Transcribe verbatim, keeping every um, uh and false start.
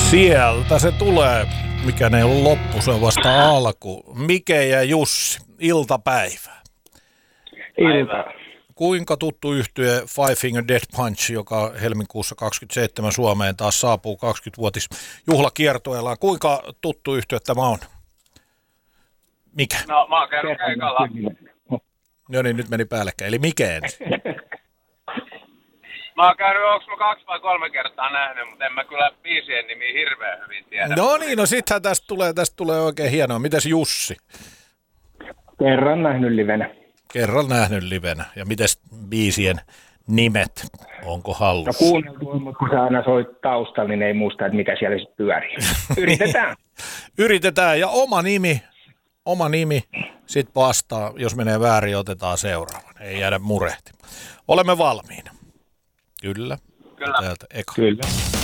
Sieltä se tulee. Mikä ne on loppu, se on vasta alku. Mike ja Jussi, iltapäivää. Ilta. Kuinka tuttu yhtye Five Finger Death Punch, joka helmikuussa kaksikymmentäseitsemän Suomeen taas saapuu kaksikymmenvuotis juhlakiertueellaan. Kuinka tuttu yhtye tämä on? Mikä? No mä oon käynyt keikalla. No niin, nyt meni päällekkäin. Eli Mike ensin. Mä oon käynyt, onks mä kaksi vai kolme kertaa nähnyt, mutta en mä kyllä biisien nimiä hirveän hyvin tiedä. No niin, no sittenhän tästä tulee, tästä tulee oikein hienoa. Mites Jussi? Kerran nähnyt livenä. Kerran nähnyt livenä. Ja mites biisien nimet? Onko No hallussa? kuunneltu on, mutta kun se aina soi taustalla, niin ei muista, että mikä siellä sitten pyörii. Yritetään. Yritetään. Ja oma nimi, oma nimi, sit vastaa. Jos menee väärin, otetaan seuraavan. Ei jäädä murehtimaan. Olemme valmiina. Kyllä. Kyllä. Täältä eka. Kyllä.